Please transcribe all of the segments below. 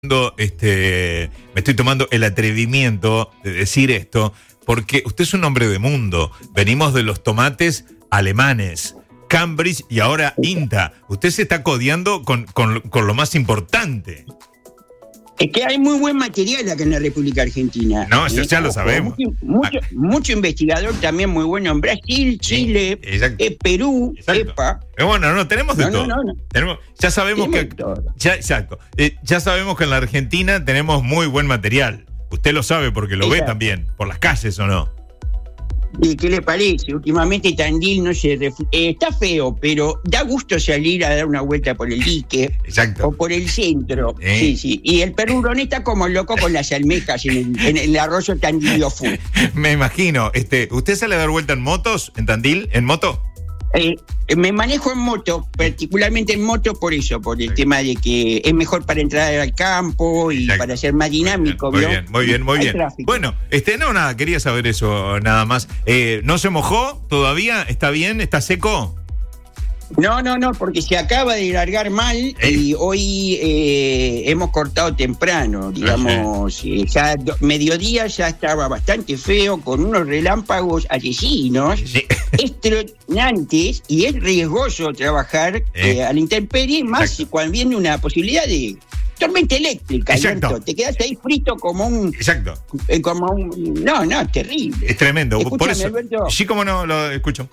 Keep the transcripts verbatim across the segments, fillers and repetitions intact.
Este, me estoy tomando el atrevimiento de decir esto porque usted es un hombre de mundo. Venimos de los tomates alemanes, Cambridge y ahora INTA. Usted se está codeando con, con, con lo más importante. Es que hay muy buen material acá en la República Argentina. No, ya, ya lo sabemos. Mucho, mucho, mucho investigador también muy bueno en Brasil, Chile, sí, eh, Perú, exacto. EPA. Eh, bueno, no, tenemos de no, todo. No, no, no. Tenemos, ya sabemos tenemos que... todo. Ya, exacto. Eh, ya sabemos que en la Argentina tenemos muy buen material. Usted lo sabe porque lo exacto. ve también, por las calles, ¿o no? ¿Y qué le parece? Últimamente Tandil no se refu- eh, está feo, pero da gusto salir a dar una vuelta por el dique. Exacto. O por el centro. ¿Eh? Sí, sí. Y el perurón está como loco con las almejas en el, en el arroyo Tandilio Full. Me imagino. Este, ¿usted sale a dar vuelta en motos, en Tandil, en moto? Eh, me manejo en moto, particularmente en moto por eso, por el sí. tema de que es mejor para entrar al campo y exacto. para ser más dinámico. Muy bien, muy bien, muy bien. Muy bien. Bueno, este, no, nada, quería saber eso nada más. Eh, ¿No se mojó todavía? ¿Está bien? ¿Está seco? No, no, no, porque se acaba de largar mal ¿Eh? y hoy eh, hemos cortado temprano, digamos, eh, ya do, mediodía ya estaba bastante feo, con unos relámpagos asesinos, sí. estresantes, y es riesgoso trabajar ¿Eh? Eh, a la intemperie, más exacto. cuando viene una posibilidad de tormenta eléctrica. Exacto. Te quedas ahí frito como un... Exacto. Eh, como un... No, no, terrible. Es tremendo. Escúchame, por eso. Alberto. Sí, como no, lo escucho.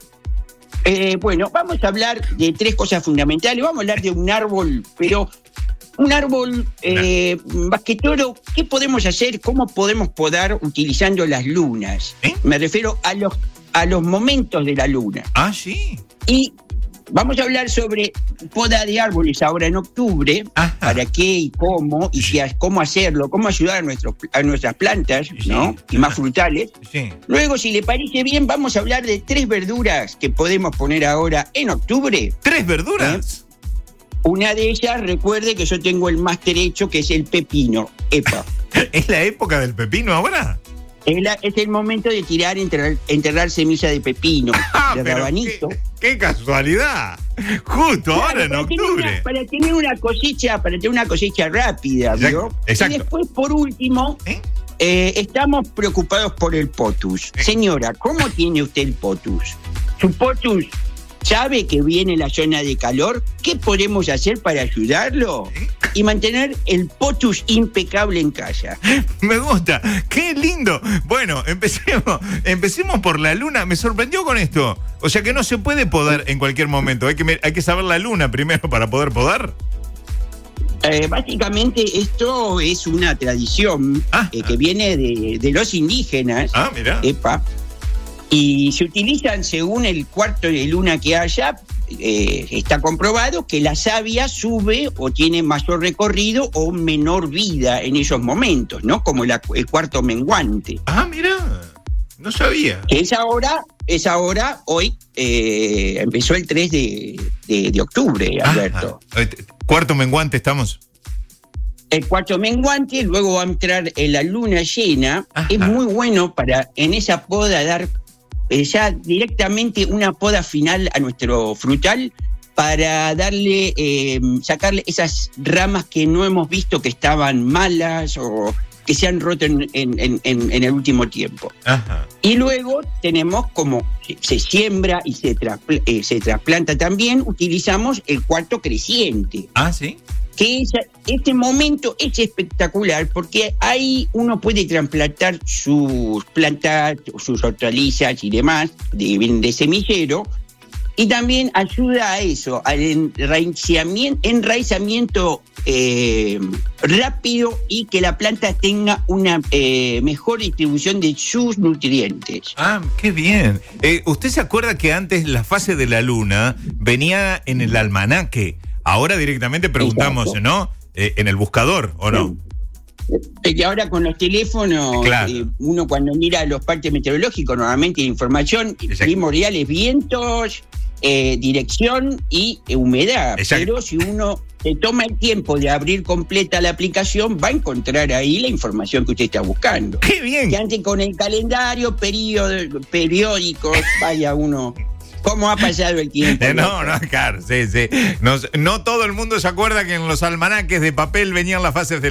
Eh, bueno, vamos a hablar de tres cosas fundamentales. Vamos a hablar de un árbol, pero un árbol, eh, más que todo, ¿qué podemos hacer? ¿Cómo podemos podar utilizando las lunas? ¿Eh? Me refiero a los, a los momentos de la luna. Ah, sí. Y vamos a hablar sobre poda de árboles ahora en octubre. Ajá. Para qué y cómo, y sí. qué, cómo hacerlo, cómo ayudar a, nuestros, a nuestras plantas, sí. ¿no? Y más frutales. Sí. Luego, si le parece bien, vamos a hablar de tres verduras que podemos poner ahora en octubre. ¿Tres verduras? ¿Eh? Una de ellas, recuerde que yo tengo el máster hecho, que es el pepino. Epa. ¿Es la época del pepino ahora? Es, la, es el momento de tirar, enterrar, enterrar semilla de pepino, ah, de rabanito. Qué, qué casualidad. Justo claro, ahora en octubre. Tener una, para tener una cosecha, para tener una cosecha rápida, ¿vio? Exacto. Y después, por último, ¿Eh? Eh, estamos preocupados por el potus. ¿Eh? Señora, ¿cómo tiene usted el potus? ¿Su potus sabe que viene la zona de calor? ¿Qué podemos hacer para ayudarlo? ¿Eh? Y mantener el potus impecable en casa. Me gusta, qué lindo. Bueno, empecemos, empecemos por la luna. Me sorprendió con esto. O sea que no se puede podar en cualquier momento. Hay que, hay que saber la luna primero para poder podar. Eh, básicamente esto es una tradición ah, eh, que viene de, de los indígenas. Ah, mirá. Epa, y se utilizan según el cuarto de luna que haya. Eh, está comprobado que la savia sube o tiene mayor recorrido o menor vida en esos momentos, ¿no? Como la, el cuarto menguante. Ah, mira, no sabía. Es ahora, es ahora, hoy, eh, empezó el tres de, de, de octubre, Alberto. Ah, cuarto menguante estamos. El cuarto menguante, luego va a entrar en la luna llena. Ajá. Es muy bueno para en esa poda dar ya directamente una poda final a nuestro frutal para darle, eh, sacarle esas ramas que no hemos visto que estaban malas o que se han roto en, en, en, en el último tiempo. Ajá. Y luego tenemos como se siembra y se, traspl- eh, se trasplanta también, utilizamos el cuarto creciente. Ah, ¿sí? Que esa, este momento es espectacular porque ahí uno puede trasplantar sus plantas, sus hortalizas y demás, de, de semillero, y también ayuda a eso, al enraizamiento, enraizamiento eh, rápido y que la planta tenga una eh, mejor distribución de sus nutrientes. Ah, qué bien. Eh, ¿Usted se acuerda que antes la fase de la luna venía en el almanaque? Ahora directamente preguntamos, exacto. ¿no? Eh, en el buscador, ¿o no? Y ahora con los teléfonos, claro. eh, uno cuando mira los partes meteorológicos, normalmente la información exacto. primordial es vientos, eh, dirección y eh, humedad. Exacto. Pero si uno se toma el tiempo de abrir completa la aplicación, va a encontrar ahí la información que usted está buscando. ¡Qué bien! Que antes con el calendario, periódico, periódicos, vaya uno... ¿Cómo ha pasado el tiempo? No, no, claro, sí, sí. No, no todo el mundo se acuerda que en los almanaques de papel venían las fases de